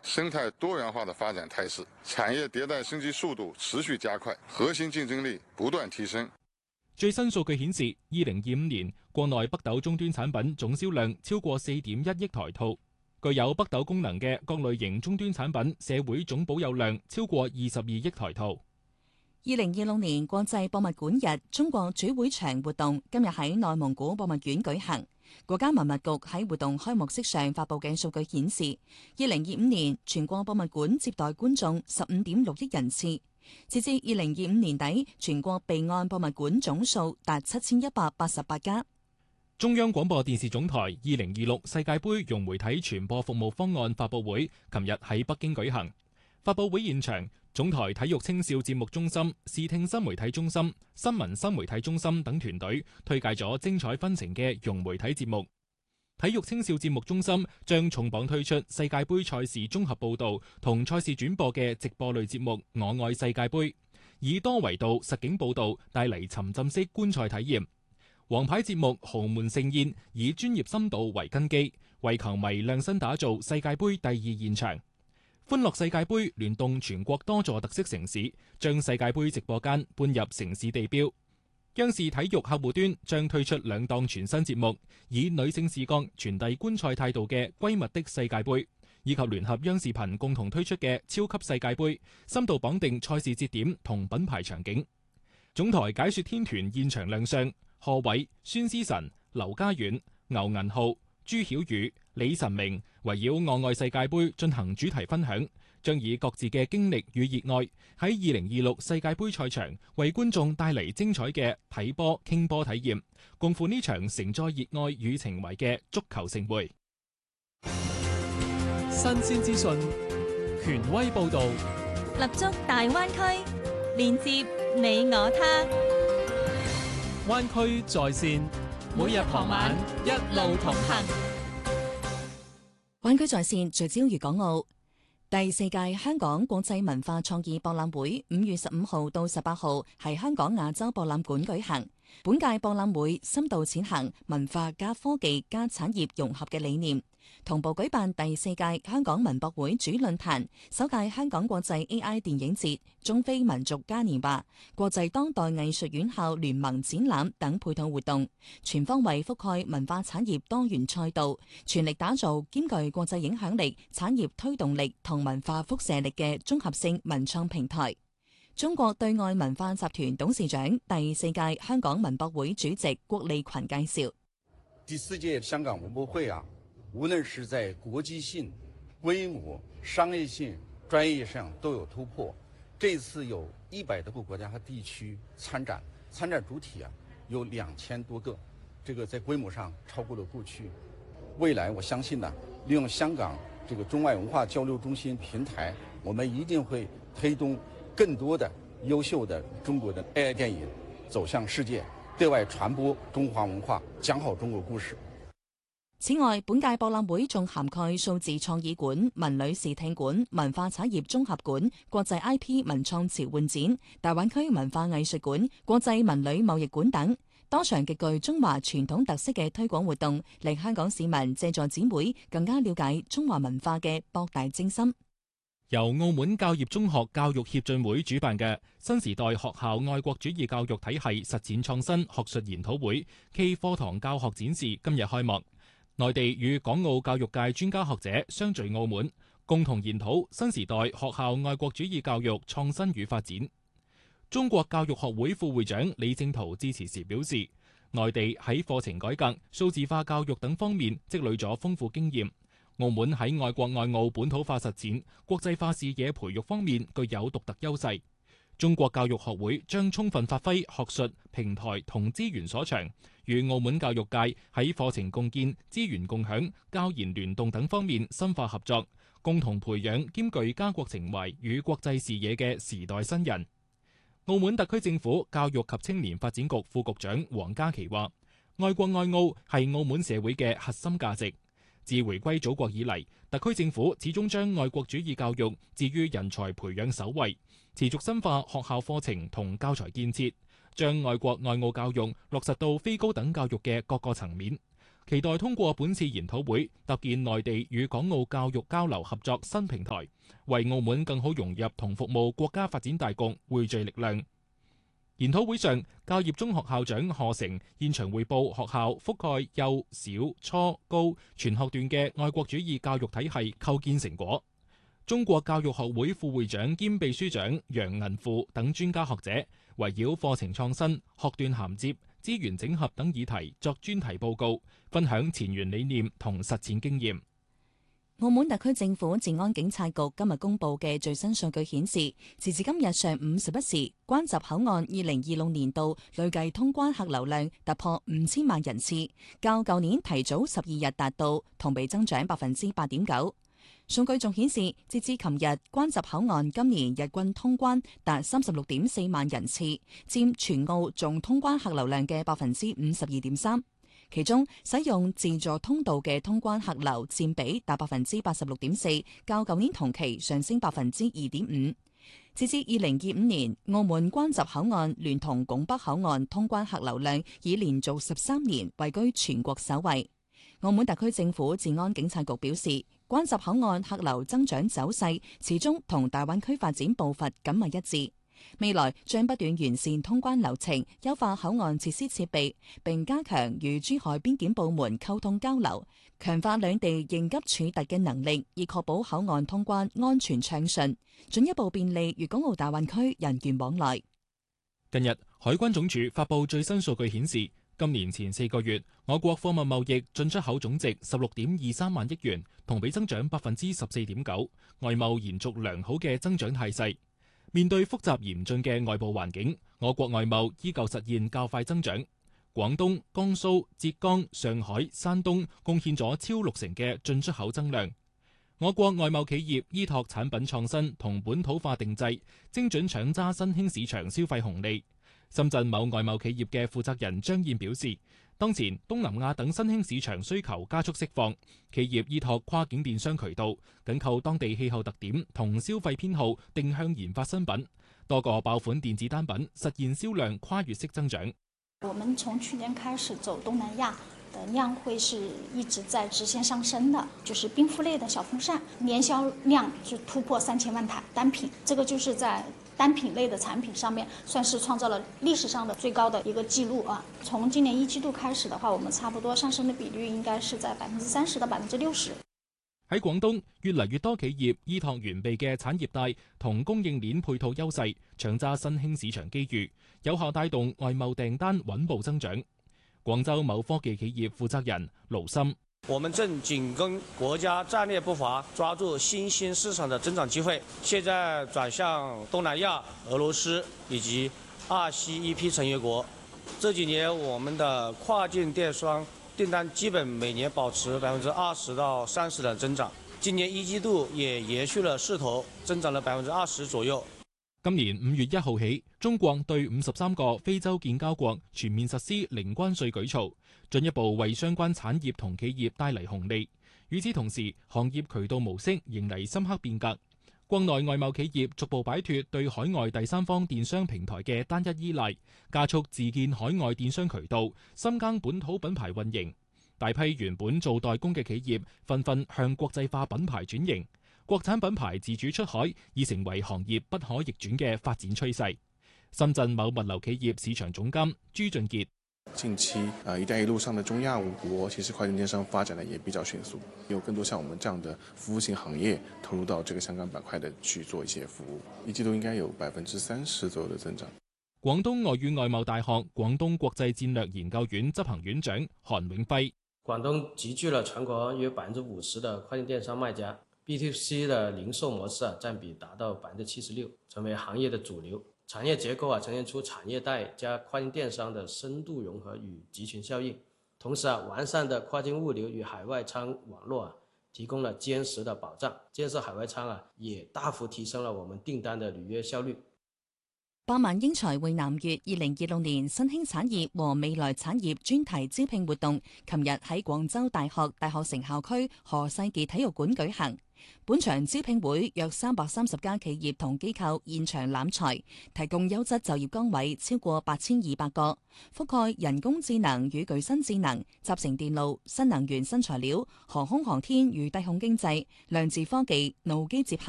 生態多元化的發展態勢，產業迭代升級速度持續加快，核心競爭力不斷提升。 最新數據顯示，2025年國內北斗終端產品總銷量超過4.1億台套，具有北斗功能嘅各類型終端產品社會總保有量超過22億台套。 2026年國際博物館日中國主會場活動今日喺內蒙古博物院舉行。國家文物局喺活動開幕式上發佈嘅數據顯示，2025年全國博物館接待觀眾15.6億人次。截至2025年底，全國備案博物館總數達7188家。 中央廣播電視總台2026世界盃融媒體傳播服務方案發佈會琴日喺北京舉行。發佈會現場，總台體育青少節目中心、視聽新媒體中心、新聞新媒體中心等團隊推介咗精彩紛呈嘅融媒體節目。體育青少節目中心將重磅推出世界盃賽事綜合報導同賽事轉播嘅直播類節目《我愛世界盃》，以多維度實景報導帶嚟沉浸式觀賽體驗。王牌節目《豪門盛宴》以專業深度為根基，為球迷量身打造世界盃第二現場。歡樂世界盃聯動全國多座特色城市，將世界盃直播間搬入城市地標。央視體育客戶端將推出2檔全新節目，以女性視角傳遞觀賽態度嘅《閨蜜的世界盃》，以及聯合央視頻共同推出嘅《超級世界盃》，深度綁定賽事節點同品牌場景。總台解說天團現場亮相，賀煒、孫思辰、劉家遠、牛銀浩、朱曉宇、李晨明圍繞我愛世界盃進行主題分享，將以各自嘅經歷與熱愛喺2026世界盃賽場為觀眾帶嚟精彩嘅睇波傾波體驗，共赴呢場承載熱愛與情懷嘅足球盛會。 新鮮資訊，權威報導， 立足大灣區，連接你我他。 灣區在線，每日傍晚一路同行。 灣區在線聚焦粵港澳。第4屆香港國際文化創意博覽會5月15號到18號喺香港亞洲博覽館舉行。本屆博覽會深度踐行文化加科技加產業融合嘅理念，同步舉辦第4屆香港文博會主論壇、首屆香港國際 AI 電影節、中非民族嘉年華、國際當代藝術院校聯盟展覽等配套活動，全方位覆蓋文化產業多元賽道，全力打造兼具國際影響力、產業推動力同文化輻射力嘅綜合性文創平台。中國對外文化集團董事長、第4屆香港文博會主席郭利群介紹： 第4屆香港文博會啊，無論是在國際性、規模、商業性、專業上都有突破。這次有100多個國家和地區參展，參展主體啊有2000多個，這個在規模上超過了過去。未來我相信呢，利用香港這個中外文化交流中心平台，我們一定會推動更多的優秀的中國的 AI 電影走向世界，對外傳播中華文化，講好中國故事。 此外，本屆博覽會仲涵蓋數字創意館、文旅視聽館、文化產業綜合館、國際 IP 文創潮玩展、大灣區文化藝術館、國際文旅貿易館等多場極具中華傳統特色嘅推廣活動，令香港市民借助展會更加了解中華文化嘅博大精深。 由澳門教業中學教育協進會主辦嘅新時代學校愛國主義教育體系實踐創新學術研討會暨課堂教學展示今日開幕。內地與港澳教育界專家學者相聚澳門，共同研討新時代學校愛國主義教育創新與發展。中國教育學會副會長李正濤致辭時表示，內地喺課程改革、數字化教育等方面積累咗豐富經驗。澳門喺愛國愛澳本土化實踐、國際化視野培育方面具有獨特優勢。中國教育學會將充分發揮學術、平台同資源所長，與澳門教育界喺課程共建、資源共享、教研聯動等方面深化合作，共同培養兼具家國情懷與國際視野嘅時代新人。澳門特區政府教育及青年發展局副局長黃家琪話：愛國愛澳係澳門社會嘅核心價值。自回歸祖國以嚟，特區政府始終將愛國主義教育置於人才培養首位，持續深化學校課程同教材建設，將愛國愛澳教育落實到非高等教育嘅各個層面。 期待通過本次研討會，搭建內地與港澳教育交流合作新平台，為澳門更好融入同服務國家發展大局匯聚力量。研討會上，教業中學校長賀成現場匯報學校覆蓋幼小初高全學段嘅愛國主義教育體系構建成果。中國教育學會副會長兼秘書長楊銀富等專家學者圍繞課程創新、學段銜接、資源整合等議題作專題報告，分享前沿理念同實踐經驗。 澳門特區政府治安警察局今日公布嘅最新數據顯示，截至今日上午11時，關閘口岸2026年度累計通關客流量突破5000萬人次，較舊年提早12日達到，同比增長8.9%。數據仲顯示，截至琴日，關閘口岸今年日均通關達36.4萬人次，佔全澳總通關客流量嘅52.3%。其中，使用自助通道嘅通關客流佔比達86.4%，較舊年同期上升2.5%。截至2025年，澳門關閘口岸聯同拱北口岸通關客流量已連續13年位居全國首位。澳門特區政府治安警察局表示，關閘口岸客流增長走勢始終同大灣區發展步伐緊密一致。未來將不斷完善通關流程，優化口岸設施設備，並加強與珠海邊檢部門溝通交流，強化兩地應急處突嘅能力，以確保口岸通關安全暢順，進一步便利粵港澳大灣區人員往來。 近日，海關總署發布最新數據顯示，今年前4個月，我國貨物貿易進出口總值16.23萬億元，同比增長14.9%，外貿延續良好嘅增長態勢。面對複雜嚴峻嘅外部環境，我國外貿依舊實現較快增長。廣東、江蘇、浙江、上海、山東貢獻咗超60%嘅進出口增量。我國外貿企業依託產品創新同本土化定製，精準搶揸新興市場消費紅利。深圳某外貿企業嘅負責人張燕表示，當前東南亞等新興市場需求加速釋放，企業依託跨境電商渠道，緊扣當地氣候特點同消費偏好，定向研發新品，多個爆款電子單品實現銷量跨越式增長。 我們從去年開始走東南亞的量會是一直在直線上升的，就是冰敷類的小風扇，年銷量是突破3000萬台單品，這個就是在單品類的產品上面算是創造了歷史上的最高的一個記錄啊！從今年1季度開始的話，我們差不多上升的比率應該是在30%到60%。 喺廣東，越嚟越多企業依託完備嘅產業帶同供應鏈配套優勢，搶揸新興市場機遇，有效帶動外貿訂單穩步增長。廣州某科技企業負責人盧森： 我們正緊跟國家戰略步伐，抓住新興市場的增長機會。現在轉向東南亞、俄羅斯以及RCEP成員國。這幾年我們的跨境電商訂單基本每年保持20%到30%的增長。今年1季度也延續了勢頭，增長了20%左右。 今年5月1號起，中國對53個非洲建交國全面實施零關稅舉措，進一步為相關產業同企業帶嚟紅利。與此同時，行業渠道模式迎嚟深刻變革，國內外貿企業逐步擺脫對海外第三方電商平台嘅單一依賴，加速自建海外電商渠道，深耕本土品牌運營。大批原本做代工嘅企業紛紛向國際化品牌轉型。國產品牌自主出海已成為行業不可逆轉嘅發展趨勢。深圳某物流企業市場總監朱俊傑： 近期一帶一路上的中亞5國，其實跨境電商發展的也比較迅速，有更多像我們這樣的服務性行業投入到這個相關板塊的去做一些服務，一季度應該有30%左右的增長。 廣東外語外貿大學廣東國際戰略研究院執行院長韓永輝： 廣東集聚了全國約50%的跨境電商賣家。B2C 的零售模式佔比達到76%，成為行業的主流。產業結構呈現出產業帶加跨境電商的深度融合與集群效應。同時完善的跨境物流與海外倉網絡提供了堅實的保障。建設海外倉也大幅提升了我們訂單的履約效率。 百萬英才會南粵2026年新興產業和未來產業專題招聘活動，琴日喺廣州大學大學城校區何世傑體育館舉行。 本場招聘會約330家企業同機構現場攬才，提供優質就業崗位超過8200個，覆蓋人工智能與具身智能、集成電路、新能源新材料、航空航天與低空經濟、量子科技、腦機接合。